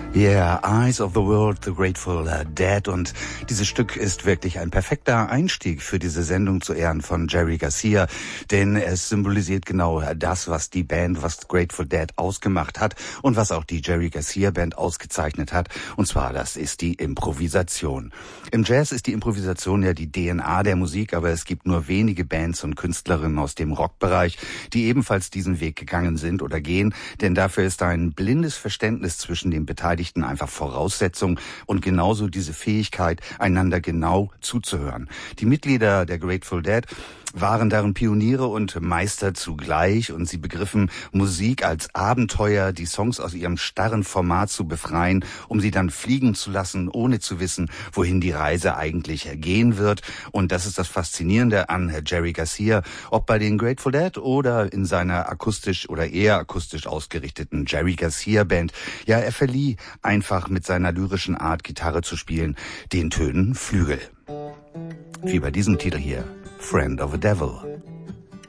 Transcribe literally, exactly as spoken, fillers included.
Yeah, Eyes of the World, The Grateful Dead. Und dieses Stück ist wirklich ein perfekter Einstieg für diese Sendung zu Ehren von Jerry Garcia. Denn es symbolisiert genau das, was die Band, was Grateful Dead ausgemacht hat und was auch die Jerry Garcia Band ausgezeichnet hat. Und zwar, das ist die Improvisation. Im Jazz ist die Improvisation ja die D N A der Musik, aber es gibt nur wenige Bands und Künstlerinnen aus dem Rockbereich, die ebenfalls diesen Weg gegangen sind oder gehen. Denn dafür ist ein blindes Verständnis zwischen den Beteiligten einfach Voraussetzung und genauso diese Fähigkeit, einander genau zuzuhören. Die Mitglieder der Grateful Dead waren darin Pioniere und Meister zugleich und sie begriffen Musik als Abenteuer, die Songs aus ihrem starren Format zu befreien, um sie dann fliegen zu lassen, ohne zu wissen, wohin die Reise eigentlich gehen wird. Und das ist das Faszinierende an Jerry Garcia, ob bei den Grateful Dead oder in seiner akustisch oder eher akustisch ausgerichteten Jerry Garcia Band. Ja, er verlieh einfach mit seiner lyrischen Art, Gitarre zu spielen, den Tönen Flügel. Wie bei diesem Titel hier, Friend of a Devil.